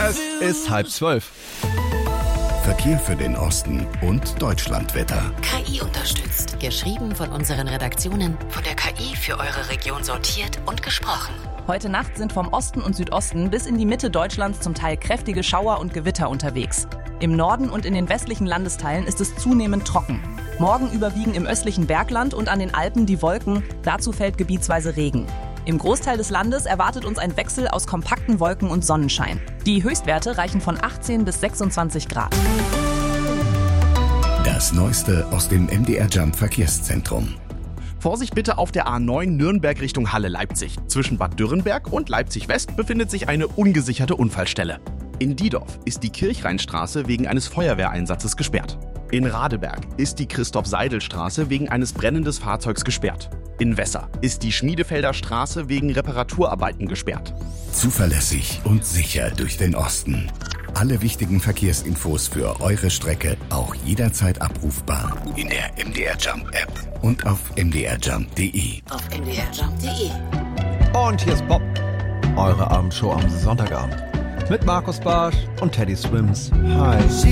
Es ist 11:30. Verkehr für den Osten und Deutschlandwetter. KI unterstützt. Geschrieben von unseren Redaktionen, von der KI für eure Region sortiert und gesprochen. Heute Nacht sind vom Osten und Südosten bis in die Mitte Deutschlands zum Teil kräftige Schauer und Gewitter unterwegs. Im Norden und in den westlichen Landesteilen ist es zunehmend trocken. Morgen überwiegen im östlichen Bergland und an den Alpen die Wolken, dazu fällt gebietsweise Regen. Im Großteil des Landes erwartet uns ein Wechsel aus kompakten Wolken und Sonnenschein. Die Höchstwerte reichen von 18 bis 26 Grad. Das Neueste aus dem MDR Jump Verkehrszentrum. Vorsicht bitte auf der A9 Nürnberg Richtung Halle-Leipzig. Zwischen Bad Dürrenberg und Leipzig-West befindet sich eine ungesicherte Unfallstelle. In Diedorf ist die Kirchrheinstraße wegen eines Feuerwehreinsatzes gesperrt. In Radeberg ist die Christoph-Seidel-Straße wegen eines brennenden Fahrzeugs gesperrt. In Wesser ist die Schmiedefelder Straße wegen Reparaturarbeiten gesperrt. Zuverlässig und sicher durch den Osten. Alle wichtigen Verkehrsinfos für eure Strecke auch jederzeit abrufbar in der MDR Jump App und auf mdrjump.de. Auf mdrjump.de. Und hier ist Bob, eure Abendshow am Sonntagabend. Mit Markus Barsch und Teddy Swims. Hi.